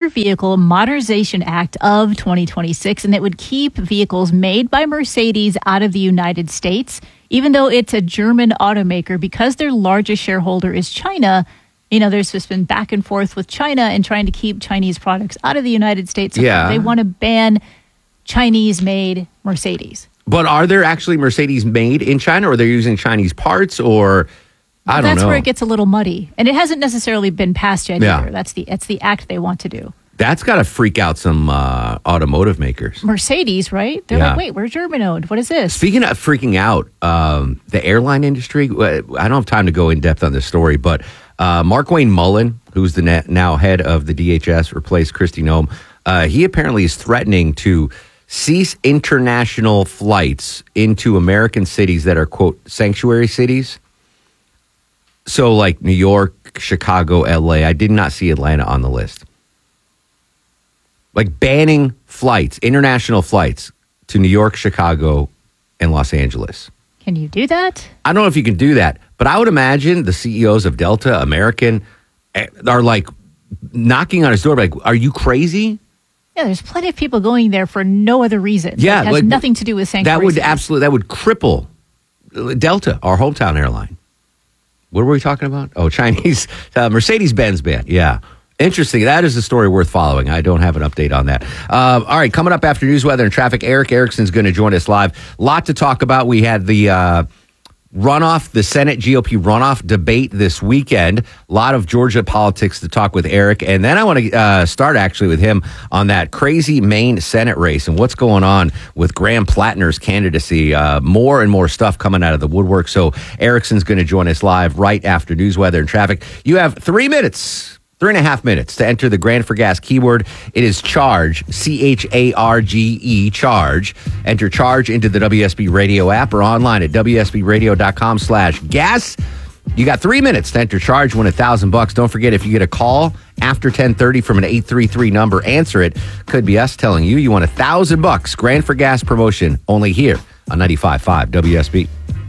Vehicle Modernization Act of 2026, and it would keep vehicles made by Mercedes out of the United States, even though it's a German automaker, because their largest shareholder is China. There's just been back and forth with China and trying to keep Chinese products out of the United States. So they want to ban Chinese-made Mercedes. But are there actually Mercedes made in China, or they're using Chinese parts, or... I don't know. That's where it gets a little muddy. And it hasn't necessarily been passed yet either. That's the act they want to do. That's got to freak out some automotive makers. Mercedes, right? They're like, wait, we're German-owned. What is this? Speaking of freaking out, the airline industry, I don't have time to go in depth on this story, but Markwayne Mullen, who's the now head of the DHS, replaced Kristi Noem, he apparently is threatening to cease international flights into American cities that are, quote, sanctuary cities. So like New York, Chicago, LA. I did not see Atlanta on the list. Like banning flights, international flights to New York, Chicago, and Los Angeles. Can you do that? I don't know if you can do that, but I would imagine the CEOs of Delta, American, are like knocking on his door like, are you crazy? Yeah, there's plenty of people going there for no other reason. Yeah. It has nothing to do with sanctuary cities. That would cripple Delta, our hometown airline. What were we talking about? Oh, Chinese Mercedes-Benz ban. Yeah. Interesting. That is a story worth following. I don't have an update on that. All right. Coming up after news, weather, and traffic, Eric Erickson's going to join us live. Lot to talk about. We had the runoff, the Senate GOP runoff debate this weekend. A lot of Georgia politics to talk with Eric. And then I want to start actually with him on that crazy Maine Senate race and what's going on with Graham Plattner's candidacy. More and more stuff coming out of the woodwork. So Erickson's going to join us live right after news, weather, and traffic. You have 3.5 minutes to enter the Grand for Gas keyword. It is CHARGE, CHARGE, charge. Enter CHARGE into the WSB Radio app or online at WSBradio.com/gas. You got 3 minutes to enter CHARGE, win $1,000. Don't forget, if you get a call after 10:30 from an 833 number, answer it. Could be us telling you you won $1,000. Grand for Gas promotion only here on 95.5 WSB.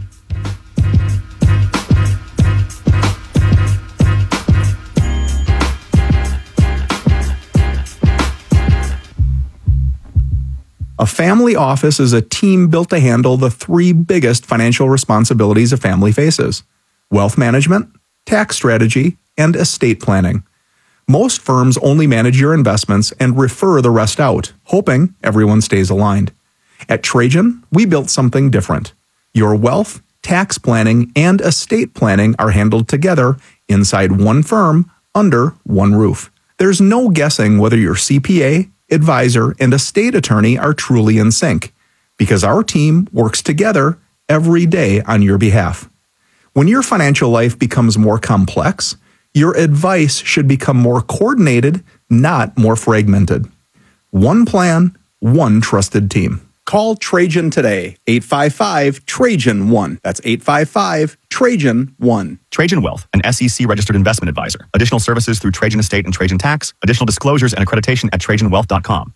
A family office is a team built to handle the three biggest financial responsibilities a family faces: wealth management, tax strategy, and estate planning. Most firms only manage your investments and refer the rest out, hoping everyone stays aligned. At Trajan, we built something different. Your wealth, tax planning, and estate planning are handled together inside one firm under one roof. There's no guessing whether your CPA, advisor, and estate attorney are truly in sync, because our team works together every day on your behalf. When your financial life becomes more complex, your advice should become more coordinated, not more fragmented. One plan, one trusted team. Call Trajan today, 855-TRAJAN-1. That's 855-TRAJAN-1. Trajan Wealth, an SEC-registered investment advisor. Additional services through Trajan Estate and Trajan Tax. Additional disclosures and accreditation at TrajanWealth.com.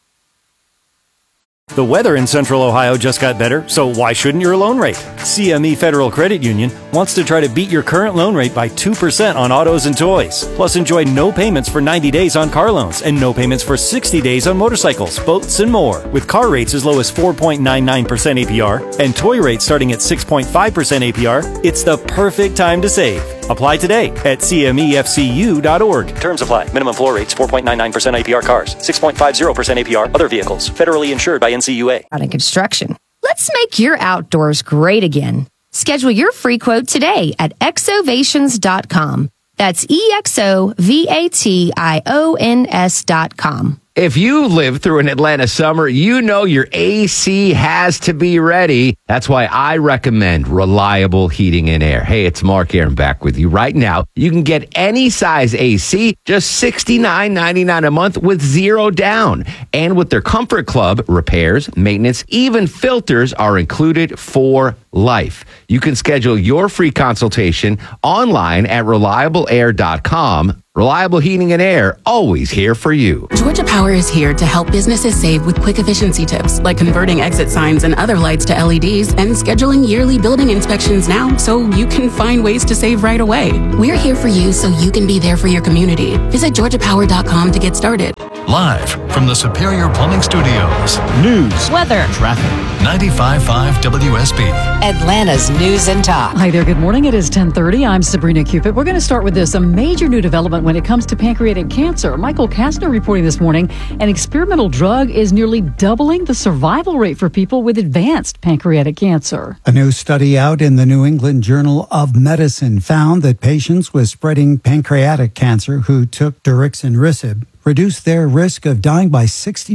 The weather in Central Ohio just got better, so why shouldn't your loan rate? CME Federal Credit Union wants to try to beat your current loan rate by 2% on autos and toys. Plus, enjoy no payments for 90 days on car loans and no payments for 60 days on motorcycles, boats, and more. With car rates as low as 4.99% APR and toy rates starting at 6.5% APR, it's the perfect time to save. Apply today at CMEFCU.org. Terms apply. Minimum floor rates 4.99% APR cars, 6.50% APR other vehicles. Federally insured by NCUA. On construction. Let's make your outdoors great again. Schedule your free quote today at exovations.com. That's EXOVATIONS.com. If you live through an Atlanta summer, you know your AC has to be ready. That's why I recommend Reliable Heating and Air. Hey, it's Mark Aaron back with you right now. You can get any size AC, just $69.99 a month with zero down. And with their Comfort Club, repairs, maintenance, even filters are included for life. You can schedule your free consultation online at reliableair.com. Reliable Heating and Air, always here for you. Georgia Power is here to help businesses save with quick efficiency tips, like converting exit signs and other lights to LEDs and scheduling yearly building inspections now so you can find ways to save right away. We're here for you so you can be there for your community. Visit georgiapower.com to get started. Live from the Superior Plumbing Studios. News, weather, traffic. 95.5 WSB. Atlanta's News and Talk. Hi there. Good morning. It is 10:30. I'm Sabrina Cupid. We're going to start with this. A major new development when it comes to pancreatic cancer. Michael Kastner reporting this morning an experimental drug is nearly doubling the survival rate for people with advanced pancreatic cancer. A new study out in the New England Journal of Medicine found that patients with spreading pancreatic cancer who took daraxonrasib reduced their risk of dying by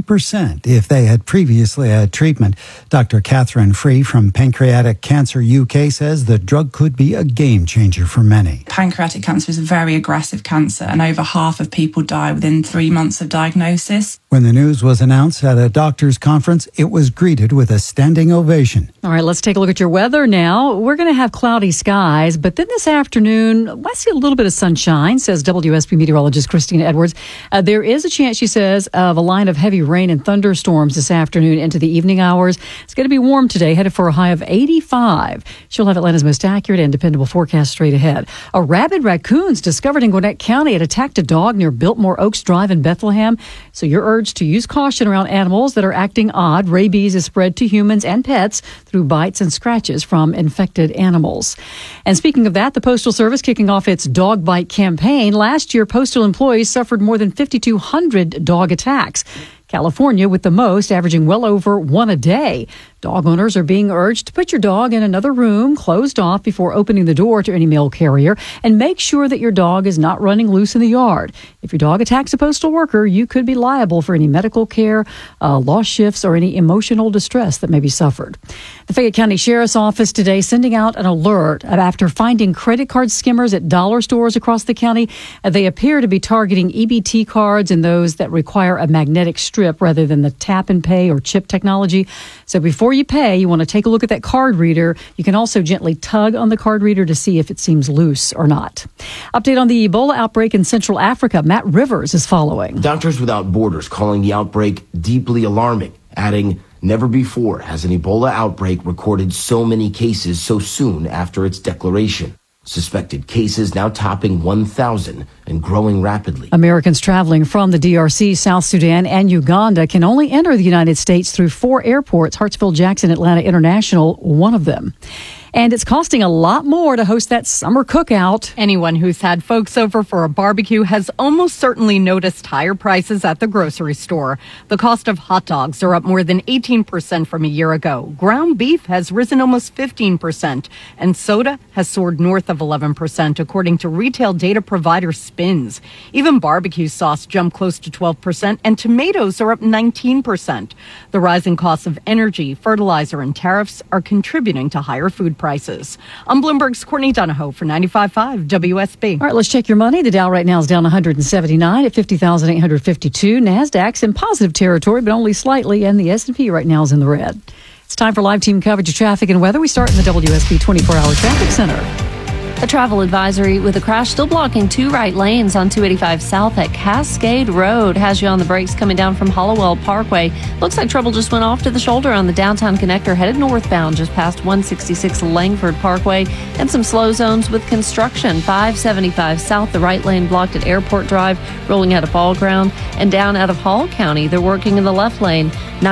60% if they had previously had treatment. Dr. Catherine Free from Pancreatic Cancer UK says the drug could be a game changer for many. Pancreatic cancer is a very aggressive cancer, and over half of people die within 3 months of diagnosis. When the news was announced at a doctor's conference, it was greeted with a standing ovation. All right, let's take a look at your weather now. We're going to have cloudy skies, but then this afternoon, I see a little bit of sunshine, says WSB meteorologist Christina Edwards. There is a chance, she says, of a line of heavy rain and thunderstorms this afternoon into the evening hours. It's going to be warm today, headed for a high of 85. She'll have Atlanta's most accurate and dependable forecast straight ahead. A rabid raccoon's discovered in Gwinnett County. It attacked a dog near Biltmore Oaks Drive in Bethlehem. So you're urged to use caution around animals that are acting odd. Rabies is spread to humans and pets through bites and scratches from infected animals. And speaking of that, the Postal Service kicking off its dog bite campaign. Last year, postal employees suffered more than 5,200 dog attacks. California with the most, averaging well over one a day. Dog owners are being urged to put your dog in another room, closed off before opening the door to any mail carrier, and make sure that your dog is not running loose in the yard. If your dog attacks a postal worker, you could be liable for any medical care, lost shifts, or any emotional distress that may be suffered. The Fayette County Sheriff's Office today sending out an alert after finding credit card skimmers at dollar stores across the county. They appear to be targeting EBT cards and those that require a magnetic strip rather than the tap and pay or chip technology. So before you pay, you want to take a look at that card reader. You can also gently tug on the card reader to see if it seems loose or not. Update on the Ebola outbreak in Central Africa. Matt Rivers is following. Doctors Without Borders calling the outbreak deeply alarming, adding, never before has an Ebola outbreak recorded so many cases so soon after its declaration. Suspected cases now topping 1,000 and growing rapidly. Americans traveling from the DRC, South Sudan, and Uganda can only enter the United States through 4 airports, Hartsfield Jackson Atlanta International, one of them. And it's costing a lot more to host that summer cookout. Anyone who's had folks over for a barbecue has almost certainly noticed higher prices at the grocery store. The cost of hot dogs are up more than 18% from a year ago. Ground beef has risen almost 15%, and soda has soared north of 11%, according to retail data provider Spins. Even barbecue sauce jumped close to 12%, and tomatoes are up 19%. The rising costs of energy, fertilizer, and tariffs are contributing to higher food prices. I'm Bloomberg's Courtney Donahoe for 95.5 WSB. All right, let's check your money. The Dow right now is down 179 at 50,852. NASDAQ's in positive territory, but only slightly, and the S&P right now is in the red. It's time for live team coverage of traffic and weather. We start in the WSB 24-hour traffic center. A travel advisory with a crash still blocking 2 right lanes on 285 South at Cascade Road. Has you on the brakes coming down from Hollowell Parkway. Looks like trouble just went off to the shoulder on the downtown connector headed northbound just past 166 Langford Parkway. And some slow zones with construction. 575 South, the right lane blocked at Airport Drive, rolling out of Ball Ground. And down out of Hall County, they're working in the left lane.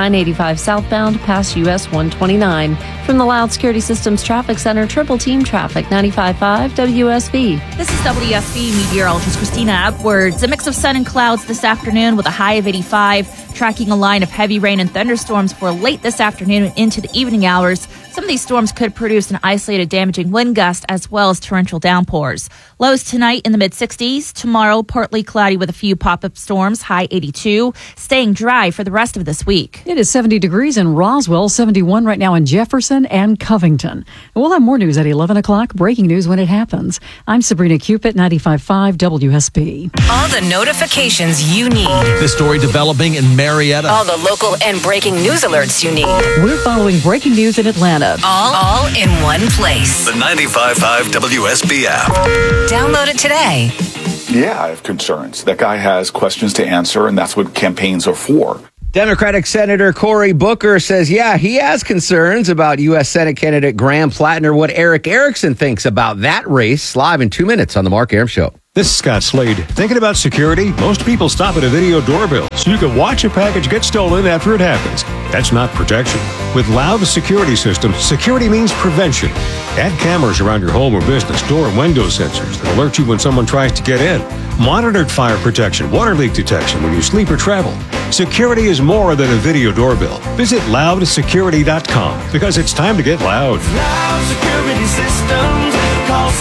985 southbound past US 129. From the Loud Security Systems Traffic Center, Triple Team Traffic 95.5 WSB. This is WSB meteorologist Christina Edwards. A mix of sun and clouds this afternoon with a high of 85, tracking a line of heavy rain and thunderstorms for late this afternoon and into the evening hours. Some of these storms could produce an isolated damaging wind gust as well as torrential downpours. Lows tonight in the mid-60s. Tomorrow, partly cloudy with a few pop-up storms, high 82. Staying dry for the rest of this week. It is 70 degrees in Roswell, 71 right now in Jefferson and Covington. And we'll have more news at 11 o'clock, breaking news when it happens. I'm Sabrina Cupid, 95.5 WSB. All the notifications you need. This story developing in Marietta. All the local and breaking news alerts you need. We're following breaking news in Atlanta. Atlanta. All in one place. The 95.5 WSB app. Download it today. Yeah, I have concerns. That guy has questions to answer, and that's what campaigns are for. Democratic Senator Cory Booker says, yeah, he has concerns about U.S. Senate candidate Graham Plattner. What Eric Erickson thinks about that race, live in 2 minutes on The Mark Arum Show. This is Scott Slade. Thinking about security? Most people stop at a video doorbell so you can watch a package get stolen after it happens. That's not protection. With Loud Security Systems, security means prevention. Add cameras around your home or business, door and window sensors that alert you when someone tries to get in. Monitored fire protection, water leak detection when you sleep or travel. Security is more than a video doorbell. Visit loudsecurity.com because it's time to get loud. Loud Security Systems. Call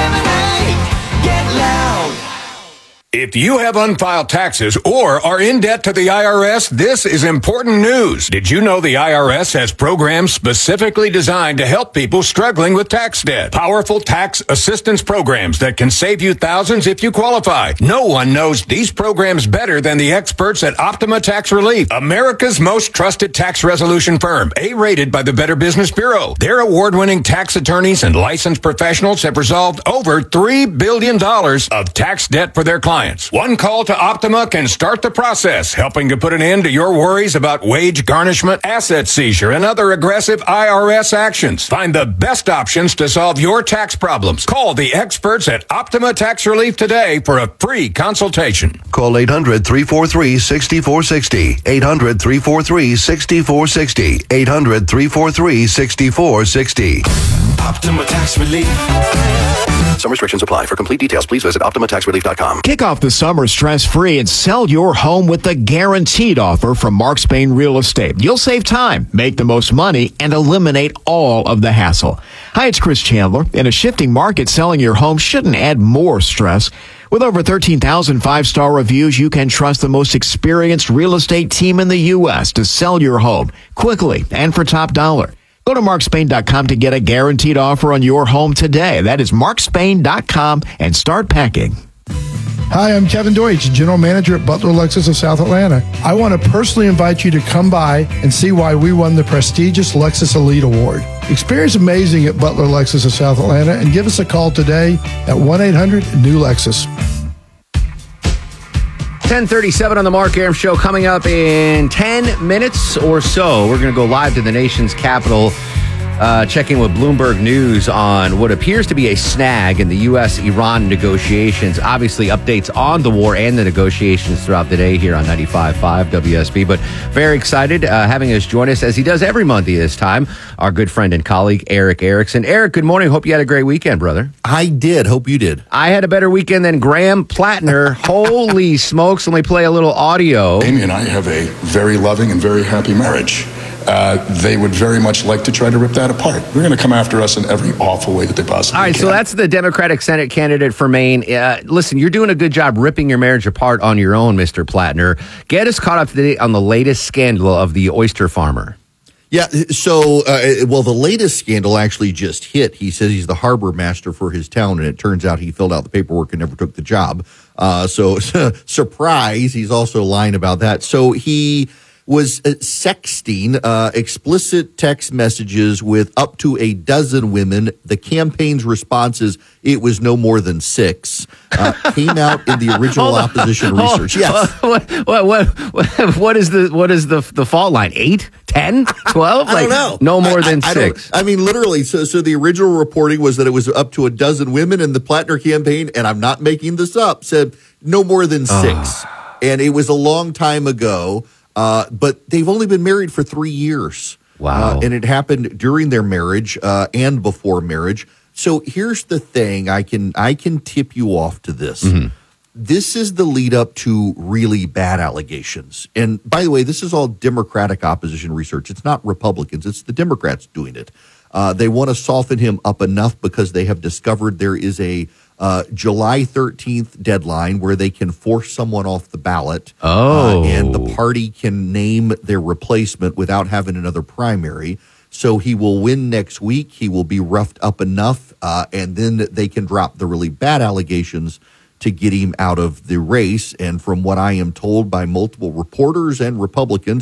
678-GET-LOUD. If you have unfiled taxes or are in debt to the IRS, this is important news. Did you know the IRS has programs specifically designed to help people struggling with tax debt? Powerful tax assistance programs that can save you thousands if you qualify. No one knows these programs better than the experts at Optima Tax Relief, America's most trusted tax resolution firm, A-rated by the Better Business Bureau. Their award-winning tax attorneys and licensed professionals have resolved over $3 billion of tax debt for their clients. One call to Optima can start the process, helping to put an end to your worries about wage garnishment, asset seizure, and other aggressive IRS actions. Find the best options to solve your tax problems. Call the experts at Optima Tax Relief today for a free consultation. Call 800-343-6460. 800-343-6460. 800-343-6460. Optima Tax Relief. Some restrictions apply. For complete details, please visit OptimaTaxRelief.com. Kick off the summer stress-free and sell your home with the guaranteed offer from Mark Spain Real Estate. You'll save time, make the most money, and eliminate all of the hassle. Hi, it's Chris Chandler. In a shifting market, selling your home shouldn't add more stress. With over 13,000 five-star reviews, you can trust the most experienced real estate team in the U.S. to sell your home quickly and for top dollar. Go to markspain.com to get a guaranteed offer on your home today. That is markspain.com and start packing. Hi, I'm Kevin Deutsch, General Manager at Butler Lexus of South Atlanta. I want to personally invite you to come by and see why we won the prestigious Lexus Elite Award. Experience amazing at Butler Lexus of South Atlanta and give us a call today at 1-800-NEW-LEXUS. 10:37 on the Mark Arum Show. Coming up in 10 minutes or so, we're going to go live to the nation's capital, checking with Bloomberg News on what appears to be a snag in the U.S.-Iran negotiations. Obviously, updates on the war and the negotiations throughout the day here on 95.5 WSB. But very excited having us join us, as he does every Monday this time, our good friend and colleague, Eric Erickson. Eric, good morning. Hope you had a great weekend, brother. I did. Hope you did. I had a better weekend than Graham Plattner. Holy smokes. Let me play a little audio. Amy and I have a very loving and very happy marriage. They would very much like to try to rip that apart. They're going to come after us in every awful way that they possibly can. All right, so that's the Democratic Senate candidate for Maine. Listen, you're doing a good job ripping your marriage apart on your own, Mr. Plattner. Get us caught up today on the latest scandal of the oyster farmer. Yeah, so, the latest scandal actually just hit. He says he's the harbor master for his town, and it turns out he filled out the paperwork and never took the job. So, surprise, he's also lying about that. So he was sexting explicit text messages with up to a dozen women. The campaign's response is it was no more than 6. Came out in the original opposition research. Yes. What is the fault line? 8, 10, 12? I don't know. No more than 6. I mean, literally. So the original reporting was that it was up to a dozen women, and the Plattner campaign, and I'm not making this up, said no more than 6. And it was a long time ago. But they've only been married for 3 years. Wow. And it happened during their marriage and before marriage. So here's the thing. I can tip you off to this. Mm-hmm. This is the lead up to really bad allegations. And by the way, this is all Democratic opposition research. It's not Republicans. It's the Democrats doing it. They want to soften him up enough because they have discovered there is a July 13th deadline where they can force someone off the ballot. And the party can name their replacement without having another primary. So he will win next week. He will be roughed up enough, and then they can drop the really bad allegations to get him out of the race. And from what I am told by multiple reporters and Republicans,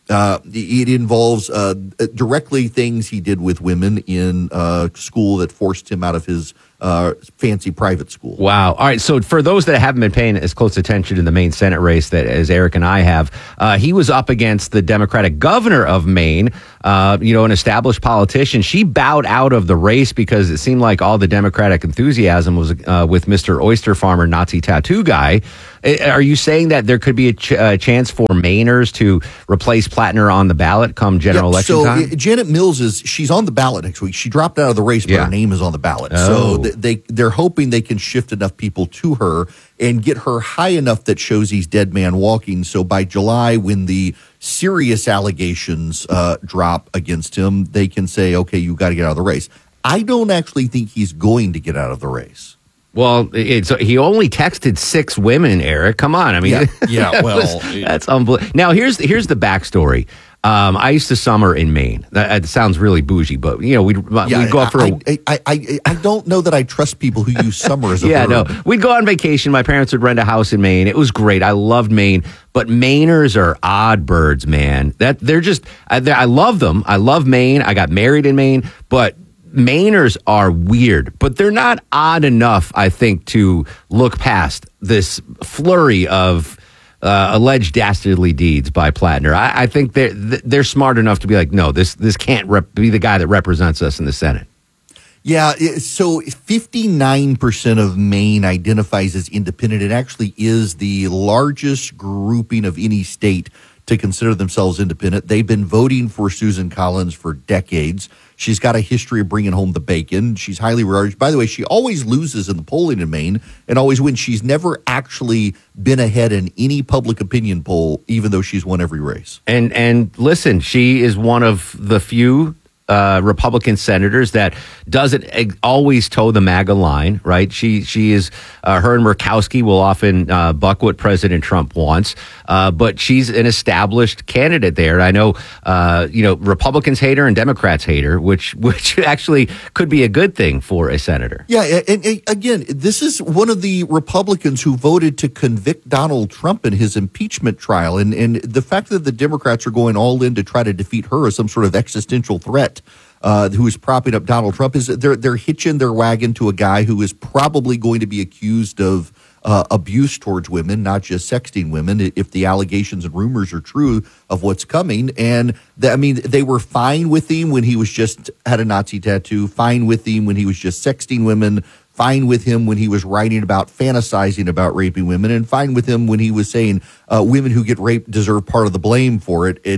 It involves directly things he did with women in school that forced him out of his fancy private school. Wow. All right. So for those that haven't been paying as close attention to the Maine Senate race that as Eric and I have, he was up against the Democratic governor of Maine, an established politician. She bowed out of the race because it seemed like all the Democratic enthusiasm was with Mr. Oyster Farmer, Nazi tattoo guy. Are you saying that there could be a chance for Mainers to replace Plattner on the ballot come general election time? Janet Mills she's on the ballot next week. She dropped out of the race, but her name is on the ballot. Oh. So they're hoping they can shift enough people to her and get her high enough that shows he's dead man walking. So by July, when the serious allegations drop against him, they can say, okay, you got to get out of the race. I don't actually think he's going to get out of the race. Well, he only texted 6 women, Eric. Come on. I mean, that's unbelievable. Now, here's the backstory. I used to summer in Maine. That sounds really bougie, but we'd go out for I don't know that I trust people who use summer as a verb. No. We'd go on vacation. My parents would rent a house in Maine. It was great. I loved Maine, but Mainers are odd birds, man. They're just I love them. I love Maine. I got married in Maine, but Mainers are weird, but they're not odd enough, I think, to look past this flurry of alleged dastardly deeds by Plattner. I think they're smart enough to be like, no, this can't be the guy that represents us in the Senate. Yeah, so 59% of Maine identifies as independent. It actually is the largest grouping of any state to consider themselves independent. They've been voting for Susan Collins for decades. She's got a history of bringing home the bacon. She's highly regarded. By the way, she always loses in the polling in Maine and always wins. She's never actually been ahead in any public opinion poll, even though she's won every race. And listen, she is one of the few Republican senators that doesn't always toe the MAGA line, right? She is, her and Murkowski will often buck what President Trump wants, but she's an established candidate there. I know, Republicans hate her and Democrats hate her, which actually could be a good thing for a senator. Yeah, and again, this is one of the Republicans who voted to convict Donald Trump in his impeachment trial, and the fact that the Democrats are going all in to try to defeat her as some sort of existential threat who is propping up Donald Trump is they're hitching their wagon to a guy who is probably going to be accused of abuse towards women, not just sexting women, if the allegations and rumors are true of what's coming. And they were fine with him when he was just had a Nazi tattoo, fine with him when he was just sexting women, fine with him when he was writing about fantasizing about raping women, and fine with him when he was saying women who get raped deserve part of the blame for it.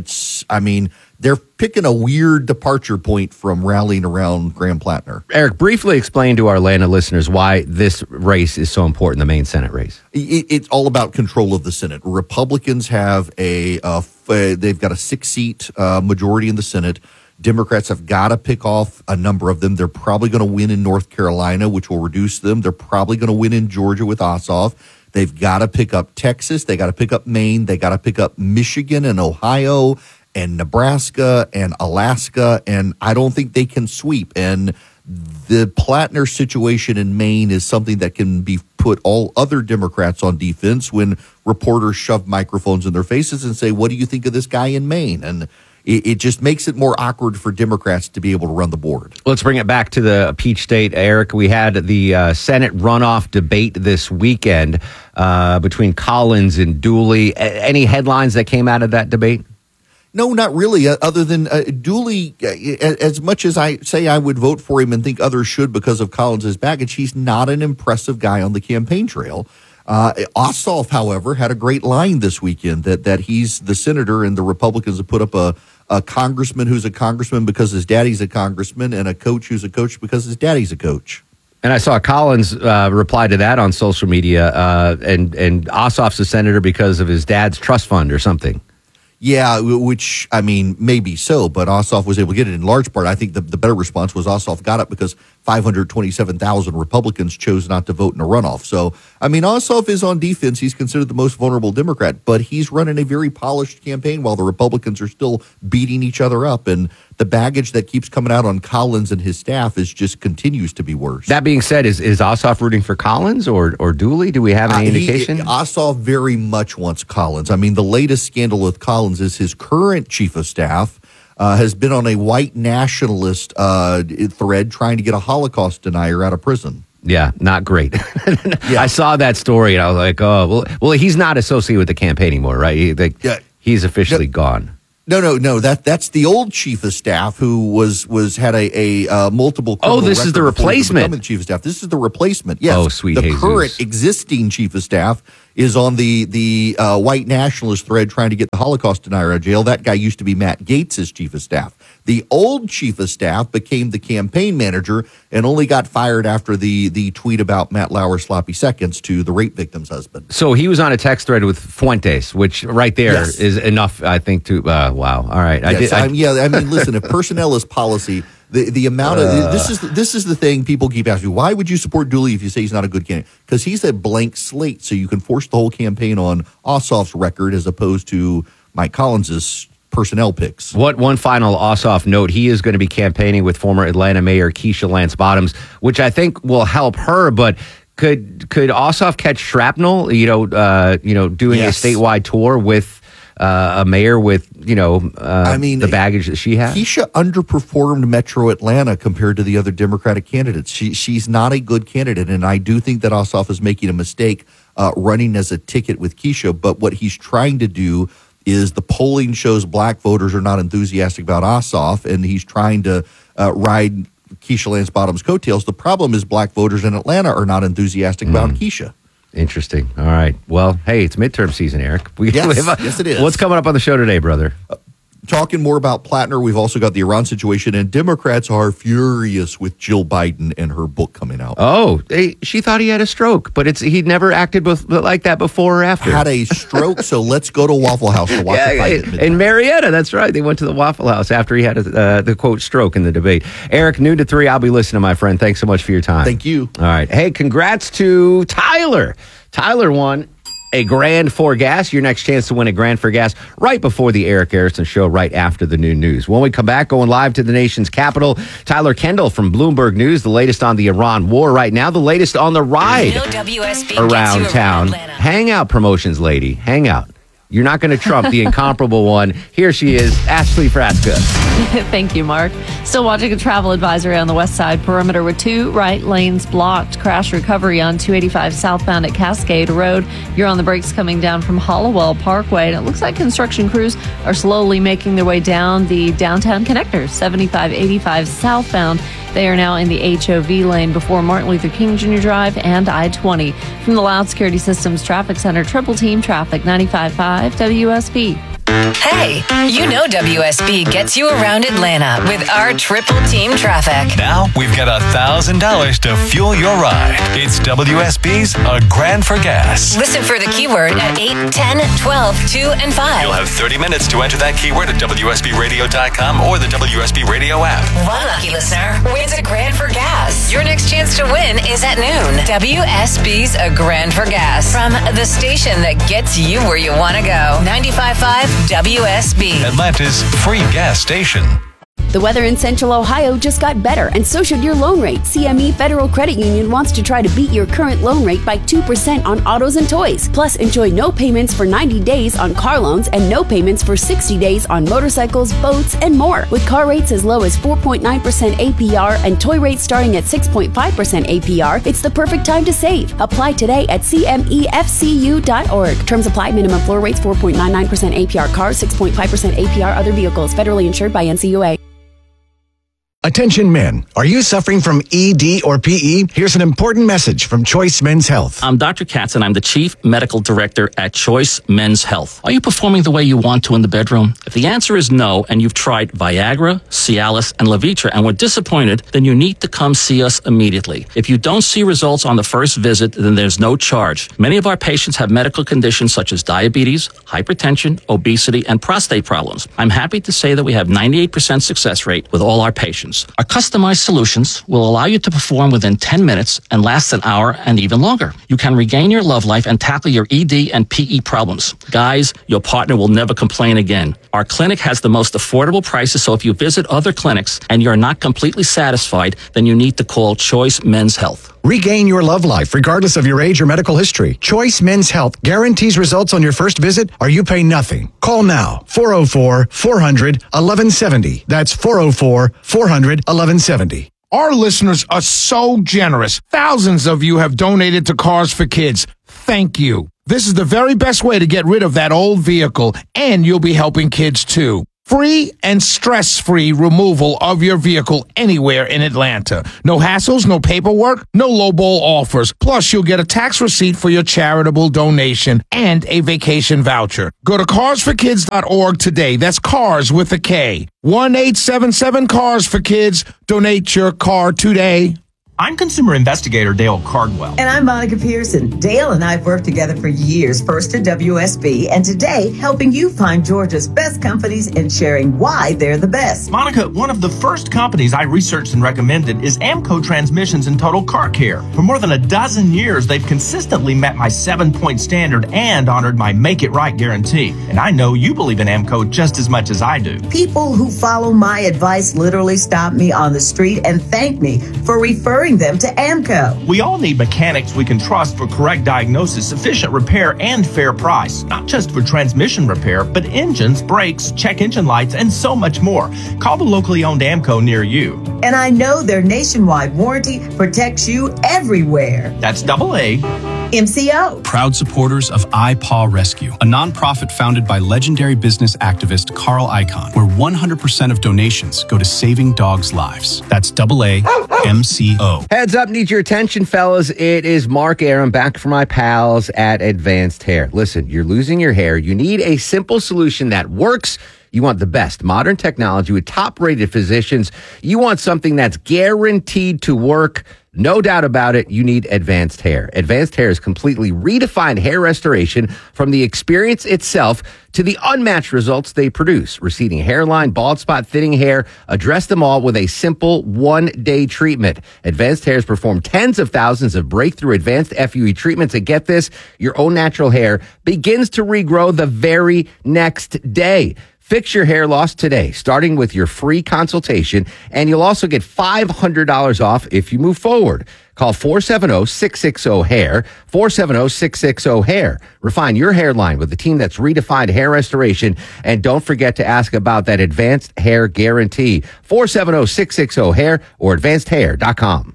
They're picking a weird departure point from rallying around Graham Plattner. Eric, briefly explain to our Atlanta listeners why this race is so important, the Maine Senate race. It's all about control of the Senate. Republicans have they've got a 6-seat majority in the Senate. Democrats have got to pick off a number of them. They're probably going to win in North Carolina, which will reduce them. They're probably going to win in Georgia with Ossoff. They've got to pick up Texas. They got to pick up Maine. They got to pick up Michigan and Ohio and Nebraska and Alaska, and I don't think they can sweep. And the Plattner situation in Maine is something that can be put all other Democrats on defense when reporters shove microphones in their faces and say, what do you think of this guy in Maine? And it just makes it more awkward for Democrats to be able to run the board. Let's bring it back to the Peach State, Eric. We had the Senate runoff debate this weekend between Collins and Dooley. Any headlines that came out of that debate? No, not really, other than Dooley, as much as I say I would vote for him and think others should because of Collins' baggage, he's not an impressive guy on the campaign trail. Ossoff, however, had a great line this weekend that he's the senator and the Republicans have put up a congressman who's a congressman because his daddy's a congressman and a coach who's a coach because his daddy's a coach. And I saw Collins reply to that on social media, and Ossoff's a senator because of his dad's trust fund or something. Yeah, which, maybe so, but Ossoff was able to get it in large part. I think the better response was Ossoff got it because 527,000 Republicans chose not to vote in a runoff. So, Ossoff is on defense. He's considered the most vulnerable Democrat, but he's running a very polished campaign while the Republicans are still beating each other up. And the baggage that keeps coming out on Collins and his staff continues to be worse. That being said, is Ossoff rooting for Collins or Dooley? Do we have any indication? Ossoff very much wants Collins. I mean, the latest scandal with Collins is his current chief of staff has been on a white nationalist thread trying to get a Holocaust denier out of prison. Yeah, not great. I saw that story and I was like, oh, well, he's not associated with the campaign anymore, right? He's officially gone. No. That's the old chief of staff who had a multiple. Oh, this is the replacement. The chief of staff. This is the replacement. Yes. Oh, sweet The Jesus. current existing chief of staff is on the white nationalist thread trying to get the Holocaust denier out of jail. That guy used to be Matt Gaetz' chief of staff. The old chief of staff became the campaign manager and only got fired after the tweet about Matt Lauer's sloppy seconds to the rape victim's husband. So he was on a text thread with Fuentes, which right there is enough, I think, to wow. All right. I mean, listen, if personnel is policy, the amount of this is the thing people keep asking. Why would you support Dooley if you say he's not a good candidate? Because he's a blank slate, so you can force the whole campaign on Ossoff's record as opposed to Mike Collins's personnel picks. One final Ossoff note: he is going to be campaigning with former Atlanta Mayor Keisha Lance Bottoms, which I think will help her. But could Ossoff catch shrapnel? Doing a statewide tour with a mayor with the baggage that she has. Keisha underperformed Metro Atlanta compared to the other Democratic candidates. She's not a good candidate, and I do think that Ossoff is making a mistake running as a ticket with Keisha. But what he's trying to do is the polling shows black voters are not enthusiastic about Ossoff, and he's trying to ride Keisha Lance Bottoms' coattails. The problem is black voters in Atlanta are not enthusiastic about Keisha. Interesting. All right. Well, hey, it's midterm season, Eric. Yes, it is. What's coming up on the show today, brother? Talking more about Plattner, we've also got the Iran situation, and Democrats are furious with Jill Biden and her book coming out. Oh, she thought he had a stroke, but he'd never acted like that before or after. Had a stroke, so let's go to Waffle House to watch the fight. In Marietta, that's right. They went to the Waffle House after he had the quote stroke in the debate. Eric, noon to 3, I'll be listening, my friend. Thanks so much for your time. Thank you. All right. Hey, congrats to Tyler. Tyler won a grand for gas. Your next chance to win a grand for gas right before the Eric Harrison Show, right after the noon news. When we come back, going live to the nation's capital, Tyler Kendall from Bloomberg News, the latest on the Iran war right now, the latest on the ride around town. Hang out, promotions lady. Hang out. You're not going to trump the incomparable one. Here she is, Ashley Frasca. Thank you, Mark. Still watching a travel advisory on the west side perimeter with 2 right lanes blocked. Crash recovery on 285 southbound at Cascade Road. You're on the brakes coming down from Hollowell Parkway. And it looks like construction crews are slowly making their way down the downtown connector, 7585 southbound. They are now in the HOV lane before Martin Luther King Jr. Drive and I-20. From the Loud Security Systems Traffic Center, Triple Team Traffic, 95.5 WSB. Hey, you know WSB gets you around Atlanta with our triple team traffic. Now we've got $1,000 to fuel your ride. It's WSB's A Grand for Gas. Listen for the keyword at 8, 10, 12, 2, and 5. You'll have 30 minutes to enter that keyword at WSBRadio.com or the WSB Radio app. One lucky listener wins a grand for gas. Your next chance to win is at noon. WSB's A Grand for Gas. From the station that gets you where you want to go. 95.5 WSB. Atlanta's free gas station. The weather in Central Ohio just got better, and so should your loan rate. CME Federal Credit Union wants to try to beat your current loan rate by 2% on autos and toys. Plus, enjoy no payments for 90 days on car loans and no payments for 60 days on motorcycles, boats, and more. With car rates as low as 4.9% APR and toy rates starting at 6.5% APR, it's the perfect time to save. Apply today at CMEFCU.org. Terms apply. Minimum floor rates 4.99% APR cars, 6.5% APR other vehicles. Federally insured by NCUA. Attention men, are you suffering from ED or PE? Here's an important message from Choice Men's Health. I'm Dr. Katz and I'm the Chief Medical Director at Choice Men's Health. Are you performing the way you want to in the bedroom? If the answer is no and you've tried Viagra, Cialis, and Levitra and were disappointed, then you need to come see us immediately. If you don't see results on the first visit, then there's no charge. Many of our patients have medical conditions such as diabetes, hypertension, obesity, and prostate problems. I'm happy to say that we have 98% success rate with all our patients. problems. Our customized solutions will allow you to perform within 10 minutes and last an hour and even longer. You can regain your love life and tackle your ED and PE problems. Guys, your partner will never complain again. Our clinic has the most affordable prices, so if you visit other clinics and you're not completely satisfied, then you need to call Choice Men's Health. Regain your love life regardless of your age or medical history. Choice Men's Health guarantees results on your first visit or you pay nothing. Call now. 404-400-1170. That's 404-400-1170. Our listeners are so generous. Thousands of you have donated to Cars for Kids. Thank you. This is the very best way to get rid of that old vehicle, and you'll be helping kids too. Free and stress-free removal of your vehicle anywhere in Atlanta. No hassles, no paperwork, no lowball offers. Plus, you'll get a tax receipt for your charitable donation and a vacation voucher. Go to carsforkids.org today. That's cars with a K. 1-877-CARS-FOR-KIDS. Donate your car today. I'm consumer investigator Dale Cardwell. And I'm Monica Pearson. Dale and I have worked together for years, first at WSB, and today helping you find Georgia's best companies and sharing why they're the best. Monica, one of the first companies I researched and recommended is Amco Transmissions and Total Car Care. For more than a dozen years, they've consistently met my 7-point standard and honored my Make It Right guarantee. And I know you believe in Amco just as much as I do. People who follow my advice literally stop me on the street and thank me for referring them to Amco. We all need mechanics we can trust for correct diagnosis, efficient repair, and fair price. Not just for transmission repair, but engines, brakes, check engine lights, and so much more. Call the locally owned Amco near you. And I know their nationwide warranty protects you everywhere. That's AA. MCO. Proud supporters of iPaw Rescue, a nonprofit founded by legendary business activist Carl Icahn, where 100% of donations go to saving dogs' lives. That's AA MCO. Heads up, need your attention, fellas. It is Mark Aram back from my pals at Advanced Hair. Listen, you're losing your hair. You need a simple solution that works. You want the best modern technology with top-rated physicians. You want something that's guaranteed to work. No doubt about it, you need Advanced Hair. Advanced Hair has completely redefined hair restoration from the experience itself to the unmatched results they produce. Receding hairline, bald spot, thinning hair, address them all with a simple one-day treatment. Advanced Hair has performed tens of thousands of breakthrough advanced FUE treatments. And get this, your own natural hair begins to regrow the very next day. Fix your hair loss today, starting with your free consultation, and you'll also get $500 off if you move forward. Call 470-660-HAIR, 470-660-HAIR. Refine your hairline with a team that's redefined hair restoration, and don't forget to ask about that Advanced Hair Guarantee, 470-660-HAIR or advancedhair.com.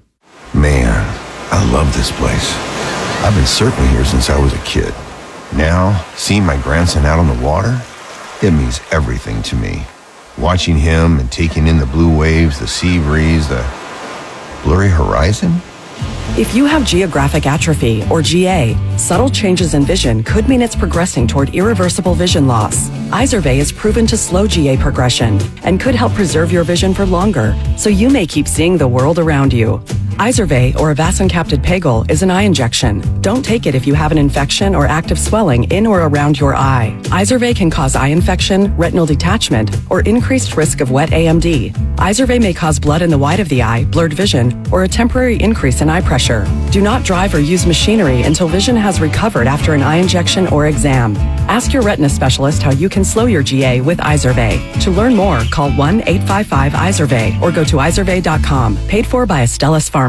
Man, I love this place. I've been surfing here since I was a kid. Now, seeing my grandson out on the water, it means everything to me. Watching him and taking in the blue waves, the sea breeze, the blurry horizon. If you have geographic atrophy, or GA, subtle changes in vision could mean it's progressing toward irreversible vision loss. Izervay is proven to slow GA progression and could help preserve your vision for longer, so you may keep seeing the world around you. Izervay, or avacincaptad pegol, is an eye injection. Don't take it if you have an infection or active swelling in or around your eye. Izervay can cause eye infection, retinal detachment, or increased risk of wet AMD. Izervay may cause blood in the white of the eye, blurred vision, or a temporary increase in eye pressure. Do not drive or use machinery until vision has recovered after an eye injection or exam. Ask your retina specialist how you can slow your GA with Izervay. To learn more, call 1-855-IZERVAY or go to izervay.com. Paid for by Astellas Pharma.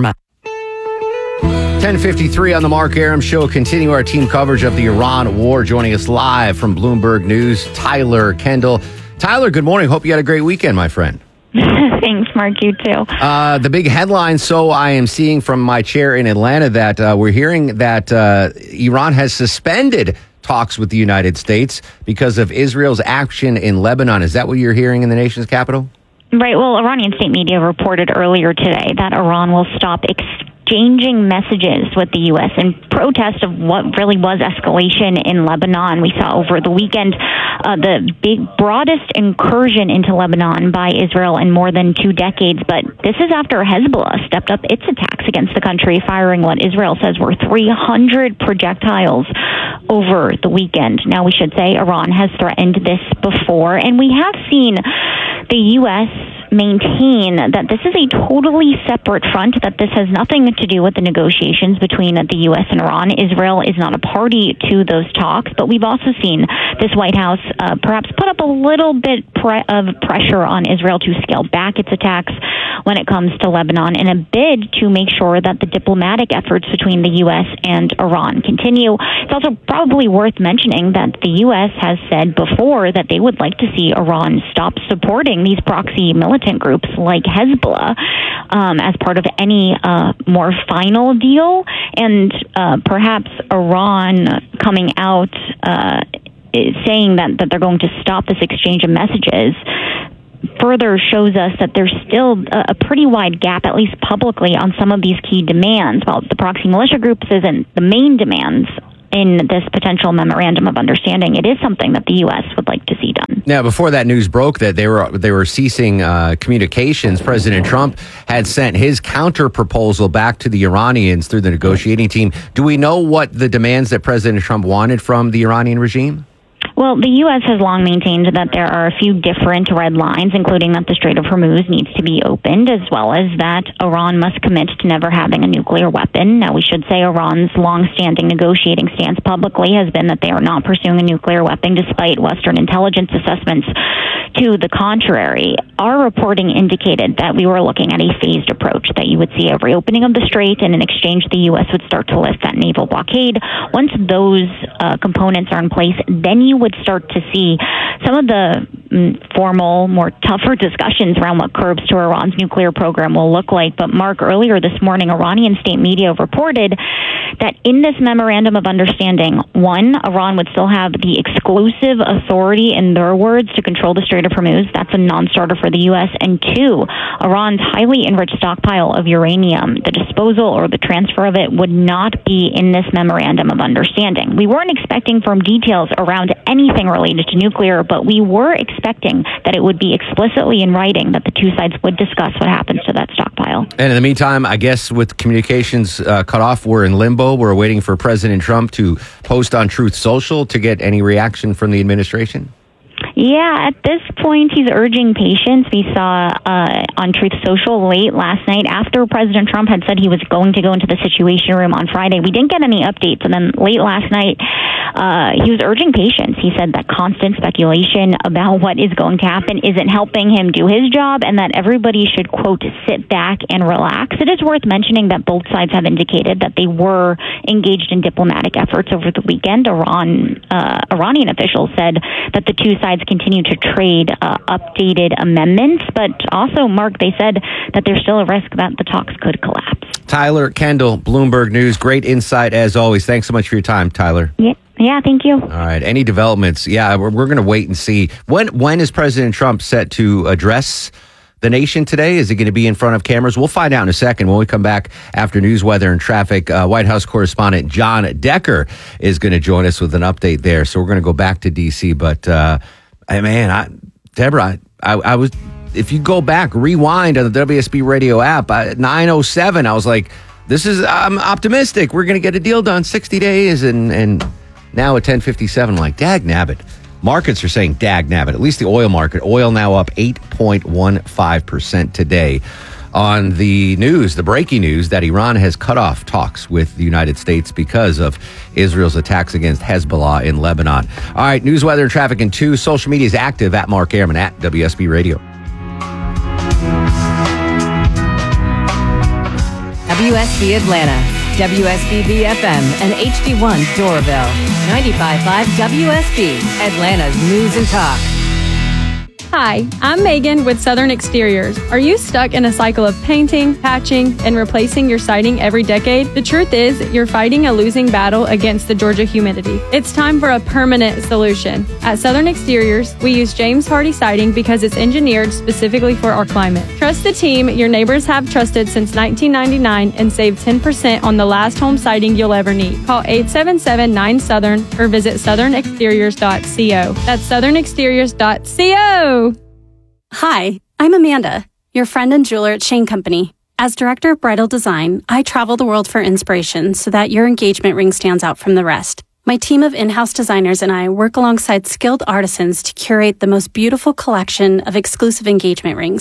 10:53 on the Mark Aram Show. Continue our team coverage of the Iran war. Joining us live from Bloomberg News, Tyler Kendall. Tyler, good morning. Hope you had a great weekend, my friend. Thanks, Mark. You too. The big headline, so I am seeing from my chair in Atlanta, that we're hearing that Iran has suspended talks with the United States because of Israel's action in Lebanon. Is that what you're hearing in the nation's capital? Right. Well, Iranian state media reported earlier today that Iran will stop exchanging messages with the U.S. in protest of what really was escalation in Lebanon. We saw over the weekend the broadest incursion into Lebanon by Israel in more than 2 decades. But this is after Hezbollah stepped up its attacks against the country, firing what Israel says were 300 projectiles over the weekend. Now, we should say Iran has threatened this before, and we have seen the U.S. maintain that this is a totally separate front, that this has nothing to do with the negotiations between the U.S. and Iran. Israel is not a party to those talks, but we've also seen this White House perhaps put up a little bit of pressure on Israel to scale back its attacks when it comes to Lebanon in a bid to make sure that the diplomatic efforts between the U.S. and Iran continue. It's also probably worth mentioning that the U.S. has said before that they would like to see Iran stop supporting these proxy militant groups like Hezbollah as part of any more final deal, and perhaps Iran coming out saying that they're going to stop this exchange of messages further shows us that there's still a pretty wide gap, at least publicly, on some of these key demands. While the proxy militia groups isn't the main demands in this potential memorandum of understanding, it is something that the U.S. would like to see done. Now, before that news broke that they were ceasing communications, President Trump had sent his counter proposal back to the Iranians through the negotiating team. Do we know what the demands that President Trump wanted from the Iranian regime? Well, the U.S. has long maintained that there are a few different red lines, including that the Strait of Hormuz needs to be opened, as well as that Iran must commit to never having a nuclear weapon. Now, we should say Iran's long-standing negotiating stance publicly has been that they are not pursuing a nuclear weapon, despite Western intelligence assessments to the contrary. Our reporting indicated that we were looking at a phased approach, that you would see a reopening of the strait, and in exchange, the U.S. would start to lift that naval blockade. Once those components are in place, then you would start to see some of the formal, more tougher discussions around what curbs to Iran's nuclear program will look like. But Mark, earlier this morning, Iranian state media reported that in this memorandum of understanding, one, Iran would still have the exclusive authority, in their words, to control the Strait of Hormuz. That's a non-starter for the U.S. And two, Iran's highly enriched stockpile of uranium, the disposal or the transfer of it would not be in this memorandum of understanding. We weren't expecting firm details around anything related to nuclear, but we were expecting that it would be explicitly in writing that the two sides would discuss what happens to that stockpile. And in the meantime, I guess with communications cut off, we're in limbo. We're waiting for President Trump to post on Truth Social to get any reaction from the administration. Yeah, at this point, he's urging patience. We saw on Truth Social late last night, after President Trump had said he was going to go into the Situation Room on Friday, we didn't get any updates. And then late last night, he was urging patience. He said that constant speculation about what is going to happen isn't helping him do his job, and that everybody should, quote, sit back and relax. It is worth mentioning that both sides have indicated that they were engaged in diplomatic efforts over the weekend. Iranian officials said that the two sides continue to trade updated amendments, but also, Mark, they said that there's still a risk that the talks could collapse. Tyler Kendall, Bloomberg News. Great insight as always. Thanks so much for your time, Tyler. Yeah, thank you. All right. Any developments? Yeah, we're going to wait and see. When is President Trump set to address the nation today? Is it going to be in front of cameras? We'll find out in a second when we come back after news, weather, and traffic. White House correspondent John Decker is going to join us with an update there. So we're going to go back to D.C. But, Deborah, I was, if you go back, rewind on the WSB radio app, at 9:07, I was like, I'm optimistic. We're going to get a deal done 60 days. And now at 10:57, I'm like, dag nabbit. Markets are saying dag nabbit, at least the oil market. Oil now up 8.15% today on the news, the breaking news that Iran has cut off talks with the United States because of Israel's attacks against Hezbollah in Lebanon. All right, news, weather, and traffic in 2. Social media is active at Mark Airman at WSB Radio. WSB Atlanta, WSB FM, and HD1 Doraville. 95.5 WSB, Atlanta's News and Talk. Hi, I'm Megan with Southern Exteriors. Are you stuck in a cycle of painting, patching, and replacing your siding every decade? The truth is, you're fighting a losing battle against the Georgia humidity. It's time for a permanent solution. At Southern Exteriors, we use James Hardy siding because it's engineered specifically for our climate. Trust the team your neighbors have trusted since 1999 and save 10% on the last home siding you'll ever need. Call 877-9-SOUTHERN or visit southernexteriors.co. That's southernexteriors.co. Hi, I'm Amanda, your friend and jeweler at Shane Company. As director of bridal design, I travel the world for inspiration so that your engagement ring stands out from the rest. My team of in-house designers and I work alongside skilled artisans to curate the most beautiful collection of exclusive engagement rings.